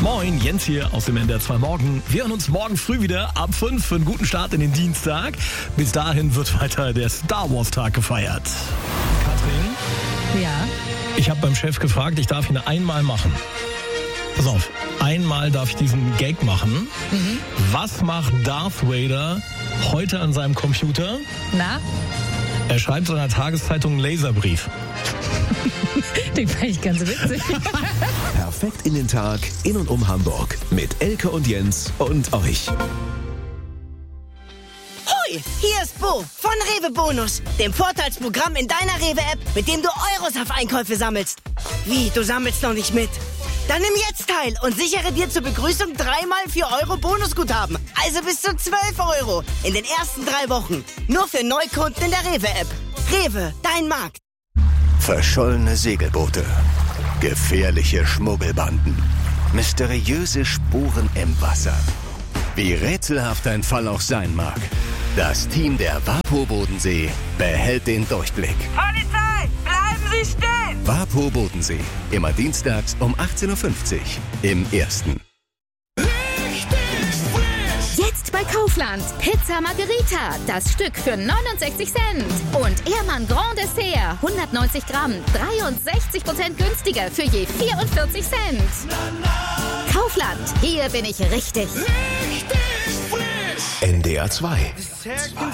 Moin, Jens hier aus dem NDR 2 Morgen. Wir hören uns morgen früh wieder ab 5 für einen guten Start in den Dienstag. Bis dahin wird weiter der Star Wars Tag gefeiert. Katrin? Ja? Ich habe beim Chef gefragt, ich darf ihn einmal machen. Pass auf, einmal darf ich diesen Gag machen. Was macht Darth Vader heute an seinem Computer? Na? Er schreibt seiner Tageszeitung einen Laserbrief. Den fand ich ganz witzig. Perfekt in den Tag, in und um Hamburg. Mit Elke und Jens und euch. Hoi, hier ist Bo von Rewe Bonus, dem Vorteilsprogramm in deiner Rewe-App, mit dem du Euros auf Einkäufe sammelst. Wie, du sammelst noch nicht mit? Dann nimm jetzt teil und sichere dir zur Begrüßung 3x 4 Euro Bonusguthaben. Also bis zu 12 Euro in den ersten 3 Wochen. Nur für Neukunden in der Rewe-App. Rewe, dein Markt. Verschollene Segelboote, gefährliche Schmuggelbanden, mysteriöse Spuren im Wasser. Wie rätselhaft ein Fall auch sein mag, das Team der WaPo Bodensee behält den Durchblick. Polizei, bleiben Sie stehen! WaPo Bodensee, immer dienstags um 18.50 Uhr im Ersten. Jetzt bei Kaufland. Pizza Margherita. Das Stück für 69 Cent. Und Ehrmann Grand Dessert. 190 Gramm. 63% günstiger für je 44 Cent. Kaufland. Hier bin ich richtig. NDR 2.